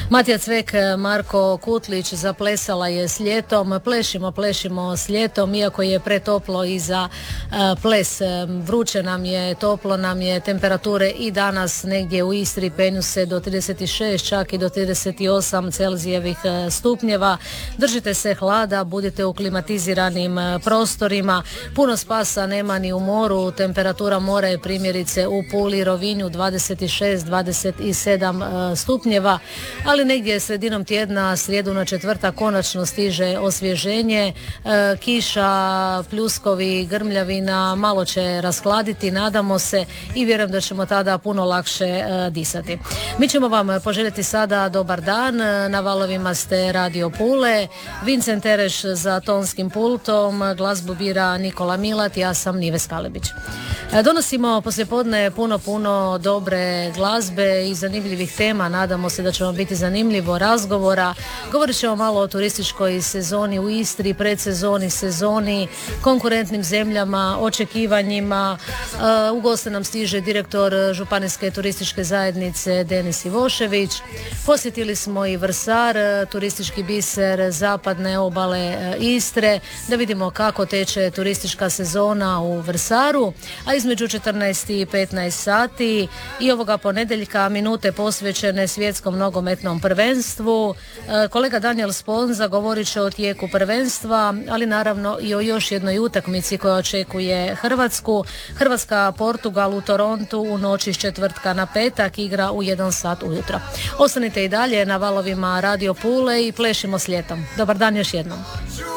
Matija Cvek, Marko Kutlić zaplesala je s ljetom. Plešimo s ljetom, iako je pretoplo i za ples. Vruće nam je, toplo nam je, temperature i danas negdje u Istri penju se do 36, čak i do 38 Celzijevih stupnjeva. Držite se hlada, budite u klimatiziranim prostorima. Puno spasa nema ni u moru. Temperatura mora je primjerice u Puli, Rovinju 26-27 stupnjeva, ali negdje sredinom tjedna, srijedu na četvrtak, konačno stiže osvježenje. Kiša, pljuskovi, grmljavina malo će rashladiti, nadamo se, i vjerujem da ćemo tada puno lakše disati. Mi ćemo vam poželjeti sada dobar dan. Na valovima ste Radio Pule. Vincent Tereš za tonskim pultom, glazbu bira Nikola Milat, ja sam Nive Skalebić. Donosimo poslijepodne puno dobre glazbe i zanimljivih tema. Nadamo se da će vam biti zanimljivo razgovora. Govorit ćemo malo o turističkoj sezoni u Istri, predsezoni, sezoni, konkurentnim zemljama, očekivanjima. U goste nam stiže direktor Županijske turističke zajednice Denis Ivošević. Posjetili smo i Vrsar, turistički biser zapadne obale Istre, da vidimo kako teče turistička sezona u Vrsaru, a između 14 i 15 sati i ovoga ponedjeljka minute posvećene svjetskom nogometnom prvenstvu. Kolega Daniel Sponza govorit će o tijeku prvenstva, ali naravno i o još jednoj utakmici koja očekuje Hrvatsku. Hrvatska Portugal u Torontu u noći s četvrtka na petak igra u 1 sat ujutro. Ostanite i dalje na valovima Radio Pule i plešimo s ljetom. Dobar dan još jednom.